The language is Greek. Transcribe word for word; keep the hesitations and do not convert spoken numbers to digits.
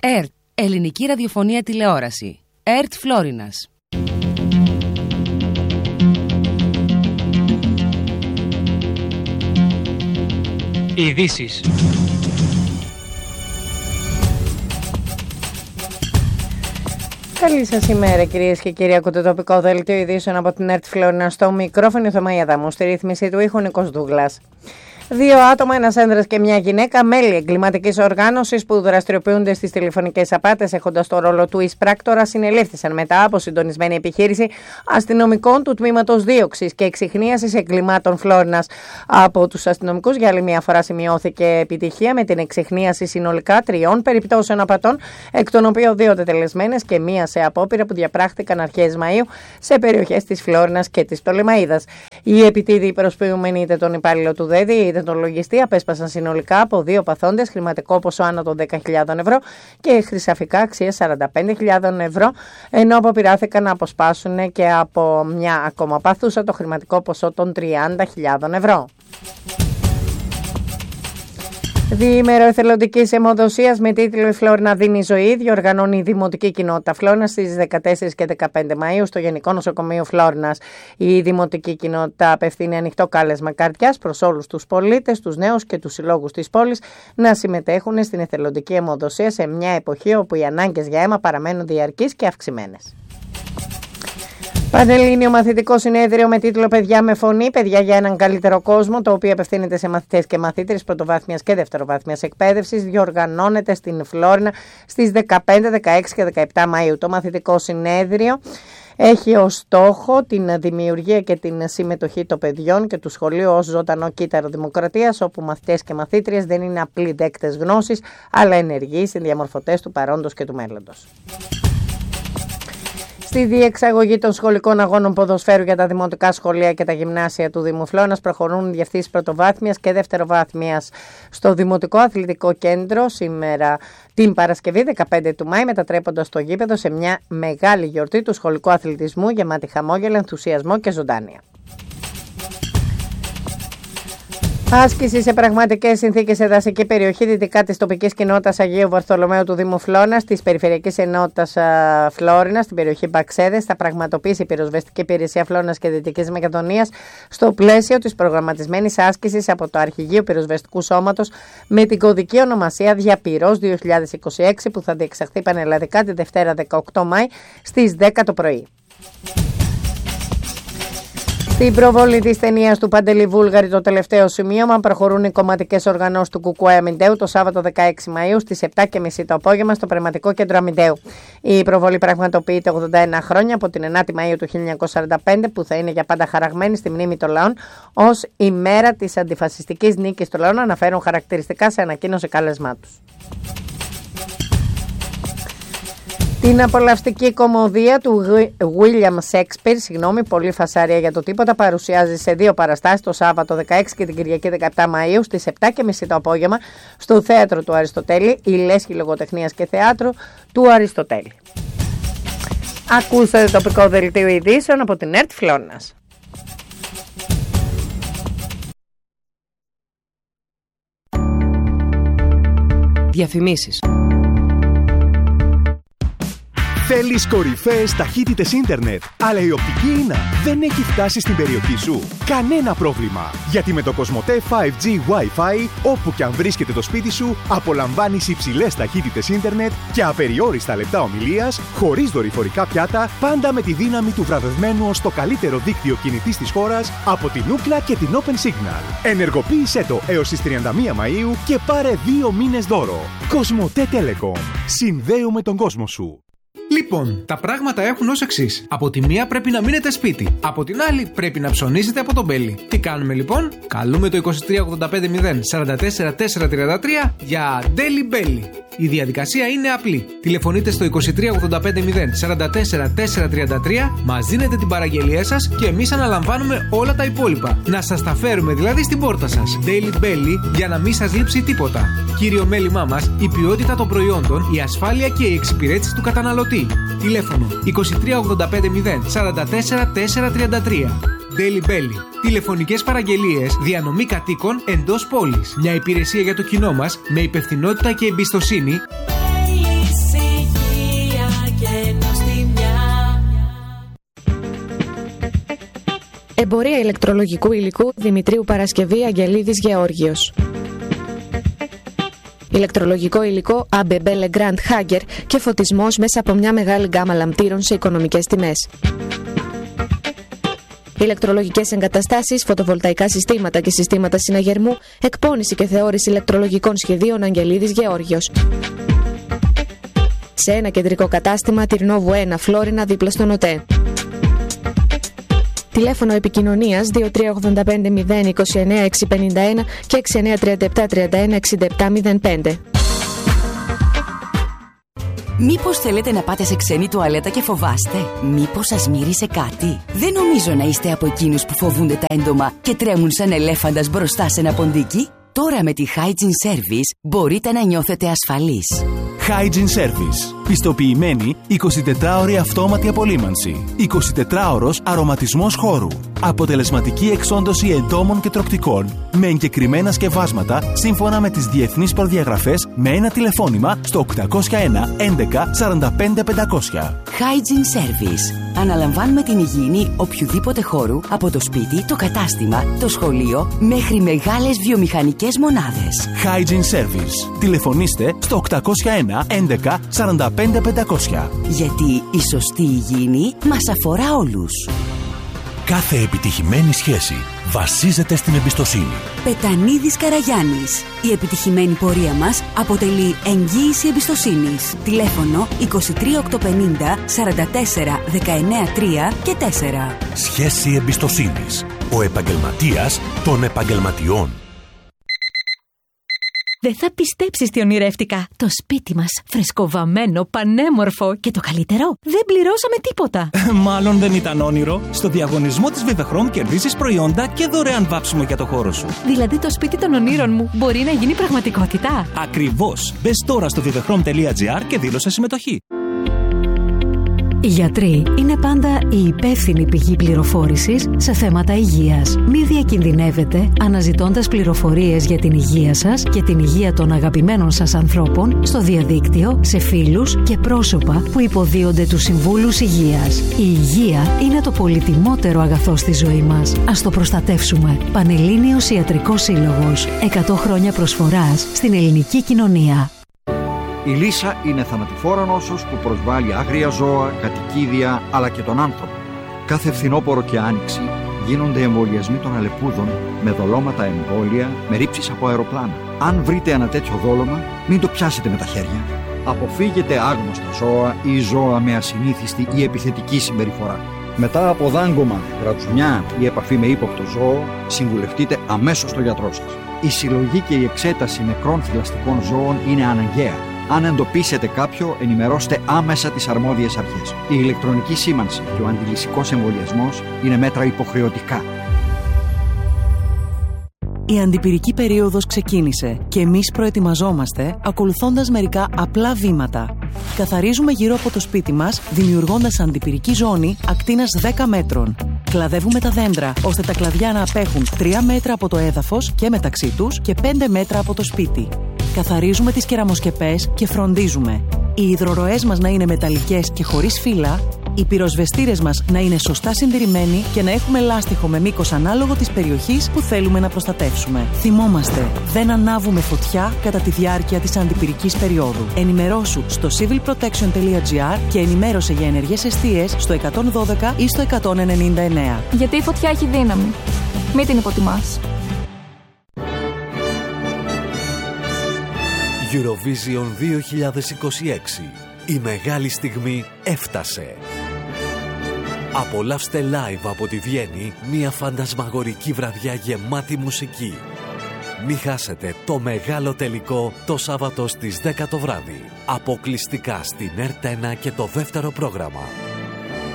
ΕΡΤ, Ελληνική Ραδιοφωνία Τηλεόραση. ΕΡΤ Φλόρινας. Ειδήσεις. Καλή σας ημέρα, κυρίες και κύριοι. Ακούτε το τοπικό δελτίο ειδήσεων από την ΕΡΤ Φλόρινα. Στο μικρόφωνο Θωμαία Δαμού, στη ρύθμιση του ήχου Νικός Δούγλας. Δύο άτομα, ένας άνδρας και μια γυναίκα, μέλη εγκληματικής οργάνωσης που δραστηριοποιούνται στις τηλεφωνικές απάτες έχοντας το ρόλο του εισπράκτορα, συνελήφθησαν μετά από συντονισμένη επιχείρηση αστυνομικών του τμήματος δίωξης και εξιχνίασης εγκλημάτων Φλόρινας. Από τους αστυνομικούς για άλλη μια φορά σημειώθηκε επιτυχία με την εξιχνίαση συνολικά τριών περιπτώσεων απατών, εκ των οποίων δύο τετελεσμένες και μία σε απόπειρα που διαπράχθηκαν αρχές Μαΐου σε περιοχές της Φλόρινας και της Πτολεμαΐδας. Οι επιτίδιοι προσποιούμενοι είτε τον υπάλληλο του ΔΕΔΙ είτε τον λογιστή απέσπασαν συνολικά από δύο παθόντες χρηματικό ποσό άνω των δέκα χιλιάδες ευρώ και χρυσαφικά αξία σαράντα πέντε χιλιάδες ευρώ, ενώ αποπειράθηκαν να αποσπάσουν και από μια ακόμα παθούσα το χρηματικό ποσό των τριάντα χιλιάδες ευρώ. Διήμερο εθελοντικής αιμοδοσίας με τίτλο «Η Φλόρινα δίνει ζωή» διοργανώνει η Δημοτική Κοινότητα Φλόρινας στις δεκατέσσερις και δεκαπέντε Μαΐου στο Γενικό Νοσοκομείο Φλόρινας. Η Δημοτική Κοινότητα απευθύνει ανοιχτό κάλεσμα καρδιάς προς όλους τους πολίτες, τους νέους και τους συλλόγους της πόλης να συμμετέχουν στην εθελοντική αιμοδοσία σε μια εποχή όπου οι ανάγκες για αίμα παραμένουν διαρκείς και αυξημένες. Πανελλήνιο Μαθητικό Συνέδριο με τίτλο «Παιδιά με φωνή, παιδιά για έναν καλύτερο κόσμο», το οποίο απευθύνεται σε μαθητές και μαθήτρες πρωτοβάθμιας και δευτεροβάθμιας εκπαίδευσης, διοργανώνεται στην Φλόρινα στις δεκαπέντε, δεκαέξι και δεκαεπτά Μαΐου. Το Μαθητικό Συνέδριο έχει ως στόχο την δημιουργία και την συμμετοχή των παιδιών και του σχολείου ως ζωντανό κύτταρο δημοκρατίας, όπου μαθητές και μαθήτριες δεν είναι απλοί δέκτες γνώσης, αλλά ενεργοί συνδιαμορφωτές του παρόντος και του μέλλοντος. Στη διεξαγωγή των σχολικών αγώνων ποδοσφαίρου για τα δημοτικά σχολεία και τα γυμνάσια του Δήμου Φλόρινας προχωρούν διευθύνσεις πρωτοβάθμιας και δευτεροβάθμιας στο Δημοτικό Αθλητικό Κέντρο σήμερα την Παρασκευή δεκαπέντε του Μάη, μετατρέποντας το γήπεδο σε μια μεγάλη γιορτή του σχολικού αθλητισμού γεμάτη χαμόγελα, ενθουσιασμό και ζωντάνια. Άσκηση σε πραγματικές συνθήκες σε δασική περιοχή δυτικά της τοπικής κοινότητας Αγίου Βαρθολομαίου του Δήμου Φλόρινας, της Περιφερειακής Ενότητας Φλόρινας, στην περιοχή Μπαξέδες, θα πραγματοποιήσει η Πυροσβεστική Υπηρεσία Φλόρινας και Δυτικής Μακεδονίας στο πλαίσιο της προγραμματισμένης άσκησης από το Αρχηγείο Πυροσβεστικού Σώματος με την κωδική ονομασία Διαπυρός δύο χιλιάδες είκοσι έξι, που θα διεξαχθεί πανελλαδικά τη Δευτέρα δεκαοκτώ Μάη στις δέκα το πρωί. Στην προβολή της ταινίας του Παντελή Βούλγαρη, το τελευταίο σημείωμα, προχωρούν οι κομματικές οργανώσεις του Κουκουέ Αμυντέου το Σάββατο δεκαέξι Μαΐου στις επτά και μισή το απόγευμα στο Πνευματικό Κέντρο Αμυντέου. Η προβολή πραγματοποιείται ογδόντα ένα χρόνια από την ενάτη Μαΐου του χίλια εννιακόσια σαράντα πέντε, που θα είναι για πάντα χαραγμένη στη μνήμη των λαών ως η μέρα της αντιφασιστικής νίκης των λαών, αναφέρουν χαρακτηριστικά σε ανακοίνωση κάλεσμά τους. Την απολαυστική κομμωδία του William Shakespeare, συγγνώμη, πολύ φασαρία για το τίποτα, παρουσιάζει σε δύο παραστάσεις το Σάββατο δεκαέξι και την Κυριακή δεκαεπτά Μαΐου στις επτά και μισή το απόγευμα στο Θέατρο του Αριστοτέλη, η Λέσχη Λογοτεχνίας και Θεάτρου του Αριστοτέλη. Ακούσατε το τοπικό δελτίο ειδήσεων από την ΕΡΤ Φλόρινας. Διαφημίσεις. Θέλεις κορυφαίες ταχύτητες ίντερνετ, αλλά η οπτική ίνα δεν έχει φτάσει στην περιοχή σου? Κανένα πρόβλημα, γιατί με το Κοσμοτέ φάιβ τζι Wi-Fi, όπου και αν βρίσκεται το σπίτι σου, απολαμβάνεις υψηλές ταχύτητες ίντερνετ και απεριόριστα λεπτά ομιλίας, χωρίς δορυφορικά πιάτα, πάντα με τη δύναμη του βραβευμένου ως το καλύτερο δίκτυο κινητής της χώρας από την Ookla και την Open Signal. Ενεργοποίησέ το έως τις τριάντα μία Μαΐου και πάρε δύο μήνες δώρο. Κοσμοτέ Telecom. Συνδέουμε τον κόσμο σου. Λοιπόν, τα πράγματα έχουν ως εξής. Από τη μία πρέπει να μείνετε σπίτι. Από την άλλη πρέπει να ψωνίσετε από τον Μπέλι. Τι κάνουμε λοιπόν? Καλούμε το είκοσι τρία ογδόντα πέντε μηδέν σαράντα τέσσερα τετρακόσια τριάντα τρία για Daily Belly. Η διαδικασία είναι απλή. Τηλεφωνείτε στο είκοσι τρία ογδόντα πέντε μηδέν σαράντα τέσσερα τετρακόσια τριάντα τρία, μας δίνετε την παραγγελία σας και εμείς αναλαμβάνουμε όλα τα υπόλοιπα. Να σας τα φέρουμε δηλαδή στην πόρτα σας. Daily Belly, για να μην σας λείψει τίποτα. Κύριο μέλημά μας, η ποιότητα των προϊόντων, η ασφάλεια και η εξυπηρέτηση του καταναλωτή. Τηλέφωνο είκοσι τρία ογδόντα πέντε μηδέν σαράντα τέσσερα τετρακόσια τριάντα τρία. Daily Belly. Τηλεφωνικές παραγγελίες, διανομή κατοίκων εντός πόλης. Μια υπηρεσία για το κοινό μας με υπευθυνότητα και εμπιστοσύνη. Εμπορία ηλεκτρολογικού υλικού Δημητρίου Παρασκευή Αγγελίδης Γεώργιος. Ηλεκτρολογικό υλικό έι μπι μπι Legrand Hager και φωτισμός μέσα από μια μεγάλη γκάμα λαμπτήρων σε οικονομικές τιμές. Ηλεκτρολογικές εγκαταστάσεις, φωτοβολταϊκά συστήματα και συστήματα συναγερμού, εκπώνηση και θεώρηση ηλεκτρολογικών σχεδίων Αγγελίδης Γεώργιος. Σε ένα κεντρικό κατάστημα, Τυρνόβου ένα, Φλόρινα, δίπλα στον ΟΤΕ. Τηλέφωνο επικοινωνίας δύο τρία ογδόντα πέντε μηδέν είκοσι εννέα εξακόσια πενήντα ένα και έξι εννέα τριάντα επτά τριάντα ένα εξήντα επτά μηδέν πέντε. Μήπως θέλετε να πάτε σε ξένη τουαλέτα και φοβάστε? Μήπως σας μύρισε κάτι? Δεν νομίζω να είστε από εκείνους που φοβούνται τα έντομα και τρέμουν σαν ελέφαντας μπροστά σε ένα ποντίκι. Τώρα με τη Hygiene Service μπορείτε να νιώθετε ασφαλείς. Hygiene Service. Πιστοποιημένη εικοσιτετράωρη αυτόματη απολύμανση. εικοσιτετράωρος αρωματισμός χώρου. Αποτελεσματική εξόντωση εντόμων και τροκτικών με εγκεκριμένα σκευάσματα σύμφωνα με τις διεθνείς προδιαγραφές με ένα τηλεφώνημα στο οκτακόσια ένα έντεκα σαράντα πέντε πεντακόσια. Hygiene Service. Αναλαμβάνουμε την υγιεινή οποιοδήποτε χώρου από το σπίτι, το κατάστημα, το σχολείο μέχρι μεγάλες βιομηχανικές μονάδες. Hygiene Service. Τηλεφωνήστε στο οκτακόσια ένα έντεκα σαράντα πέντε πεντακόσια. Γιατί η σωστή υγιεινή μας αφορά όλους. Κάθε επιτυχημένη σχέση βασίζεται στην εμπιστοσύνη. Πετανίδης Καραγιάννης. Η επιτυχημένη πορεία μας αποτελεί εγγύηση εμπιστοσύνης. Τηλέφωνο είκοσι τρία οκτακόσια πενήντα σαράντα τέσσερα δεκαεννέα τρία και τέσσερα. Σχέση εμπιστοσύνης. Ο επαγγελματίας των επαγγελματιών. Δεν θα πιστέψεις τι ονειρεύτηκα. Το σπίτι μας, φρεσκοβαμμένο, πανέμορφο και το καλύτερο, δεν πληρώσαμε τίποτα. Μάλλον δεν ήταν όνειρο. Στο διαγωνισμό της Vivechrome κερδίζεις προϊόντα και δωρεάν βάψιμο για το χώρο σου. Δηλαδή το σπίτι των ονείρων μου μπορεί να γίνει πραγματικότητα. Ακριβώς. Μπες τώρα στο vivechrome τελεία gr και δήλωσε συμμετοχή. Οι γιατροί είναι πάντα η υπεύθυνη πηγή πληροφόρησης σε θέματα υγείας. Μη διακινδυνεύετε αναζητώντας πληροφορίες για την υγεία σας και την υγεία των αγαπημένων σας ανθρώπων στο διαδίκτυο, σε φίλους και πρόσωπα που υποδίονται τους συμβούλους υγείας. Η υγεία είναι το πολυτιμότερο αγαθό στη ζωή μας. Ας το προστατεύσουμε. Πανελλήνιος Ιατρικός Σύλλογος. εκατό χρόνια προσφοράς στην ελληνική κοινωνία. Η λύσα είναι θανατηφόρα νόσος που προσβάλλει άγρια ζώα, κατοικίδια αλλά και τον άνθρωπο. Κάθε φθινόπωρο και άνοιξη γίνονται εμβολιασμοί των αλεπούδων με δολώματα εμβόλια, με ρήψεις από αεροπλάνα. Αν βρείτε ένα τέτοιο δόλωμα, μην το πιάσετε με τα χέρια. Αποφύγετε άγνωστα ζώα ή ζώα με ασυνήθιστη ή επιθετική συμπεριφορά. Μετά από δάγκωμα, γρατσουνιά ή επαφή με ύποπτο ζώο, συμβουλευτείτε αμέσως τον γιατρό σας. Η συλλογή και η εξέταση νεκρών θηλαστικών ζώων είναι αναγκαία. Αν εντοπίσετε κάποιο, ενημερώστε άμεσα τις αρμόδιες αρχές. Η ηλεκτρονική σήμανση και ο αντιλυσικός εμβολιασμός είναι μέτρα υποχρεωτικά. Η αντιπυρική περίοδος ξεκίνησε και εμείς προετοιμαζόμαστε ακολουθώντας μερικά απλά βήματα. Καθαρίζουμε γύρω από το σπίτι μας, δημιουργώντας αντιπυρική ζώνη ακτίνας δέκα μέτρων. Κλαδεύουμε τα δέντρα, ώστε τα κλαδιά να απέχουν τρία μέτρα από το έδαφος και μεταξύ τους και πέντε μέτρα από το σπίτι. Καθαρίζουμε τις κεραμοσκεπές και φροντίζουμε οι υδροροές μας να είναι μεταλλικές και χωρίς φύλλα, οι πυροσβεστήρες μας να είναι σωστά συντηρημένοι και να έχουμε λάστιχο με μήκος ανάλογο της περιοχής που θέλουμε να προστατεύσουμε. Θυμόμαστε, δεν ανάβουμε φωτιά κατά τη διάρκεια της αντιπυρικής περίοδου. Ενημερώσου στο civil protection τελεία gr και ενημέρωσε για ενεργές εστίες στο εκατόν δώδεκα ή στο εκατόν ενενήντα εννέα. Γιατί η φωτιά έχει δύναμη. Μην την υποτιμάς. Eurovision δύο χιλιάδες είκοσι έξι. Η μεγάλη στιγμή έφτασε. Απολαύστε live από τη Βιέννη μια φαντασμαγορική βραδιά γεμάτη μουσική. Μη χάσετε το μεγάλο τελικό το Σάββατο στις δέκα το βράδυ. Αποκλειστικά στην Ερτ ένα και το δεύτερο πρόγραμμα.